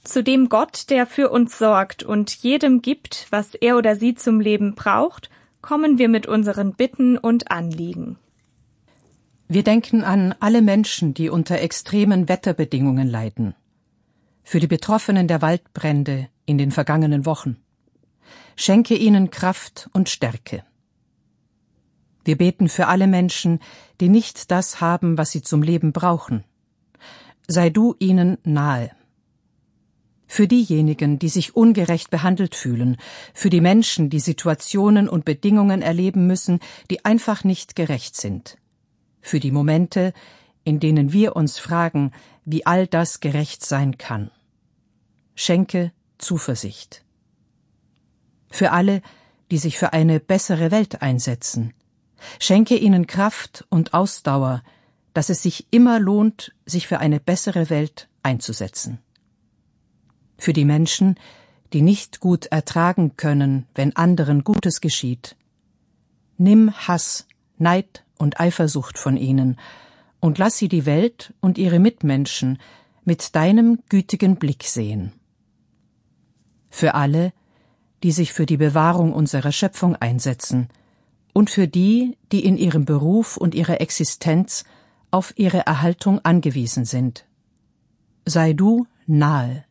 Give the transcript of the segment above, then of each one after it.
Zu dem Gott, der für uns sorgt und jedem gibt, was er oder sie zum Leben braucht, kommen wir mit unseren Bitten und Anliegen. Wir denken an alle Menschen, die unter extremen Wetterbedingungen leiden. Für die Betroffenen der Waldbrände in den vergangenen Wochen. Schenke ihnen Kraft und Stärke. Wir beten für alle Menschen, die nicht das haben, was sie zum Leben brauchen. Sei du ihnen nahe. Für diejenigen, die sich ungerecht behandelt fühlen, für die Menschen, die Situationen und Bedingungen erleben müssen, die einfach nicht gerecht sind. Für die Momente, in denen wir uns fragen, wie all das gerecht sein kann. Schenke Zuversicht. Für alle, die sich für eine bessere Welt einsetzen. Schenke ihnen Kraft und Ausdauer, dass es sich immer lohnt, sich für eine bessere Welt einzusetzen. Für die Menschen, die nicht gut ertragen können, wenn anderen Gutes geschieht. Nimm Hass, Neid und Eifersucht von ihnen und lass sie die Welt und ihre Mitmenschen mit deinem gütigen Blick sehen. Für alle, die sich für die Bewahrung unserer Schöpfung einsetzen und für die, die in ihrem Beruf und ihrer Existenz auf ihre Erhaltung angewiesen sind. Sei du nahe.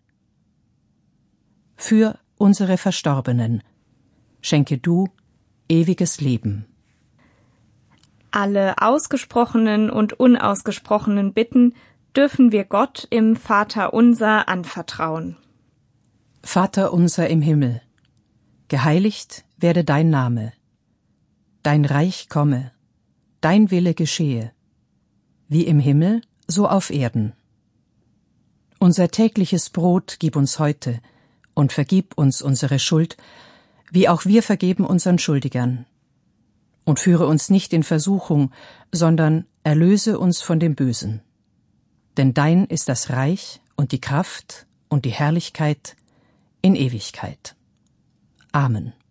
Für unsere Verstorbenen schenke du ewiges Leben. Alle ausgesprochenen und unausgesprochenen Bitten dürfen wir Gott im Vaterunser anvertrauen. Vater unser im Himmel, geheiligt werde dein Name. Dein Reich komme, dein Wille geschehe, wie im Himmel, so auf Erden. Unser tägliches Brot gib uns heute und vergib uns unsere Schuld, wie auch wir vergeben unseren Schuldigern. Und führe uns nicht in Versuchung, sondern erlöse uns von dem Bösen. Denn dein ist das Reich und die Kraft und die Herrlichkeit in Ewigkeit. Amen.